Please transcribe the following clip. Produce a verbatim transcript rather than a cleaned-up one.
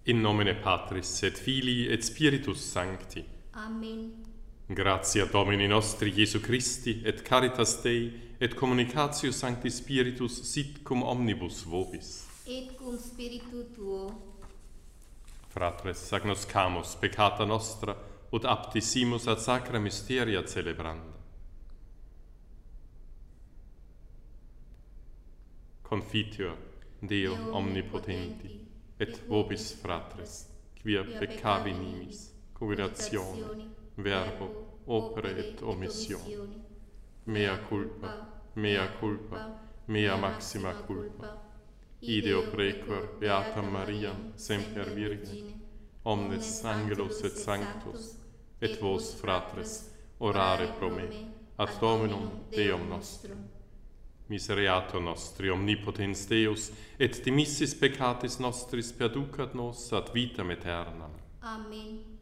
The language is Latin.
In nomine Patris et Filii et Spiritus Sancti. Amen. Gratia Domini nostri Iesu Christi et caritas Dei et communicatio Sancti Spiritus sit cum omnibus vobis. Et cum spiritu tuo. Fratres, agnoscamus peccata nostra ut aptissimus ad sacra mysteria celebranda. Confiteor Deo omnipotenti et vobis fratres, quia peccavi nimis, congregatione, verbo, opere et omissione. Mea culpa, mea culpa, mea maxima culpa. Ideo prequor beatam Mariam semper Virgine, omnes angelos et sanctos, et vos fratres, orare pro me, ad Dominum Deum nostrum. Misereatur nostri omnipotens Deus, et dimissis peccatis nostris perducat nos ad vitam aeternam. Amen.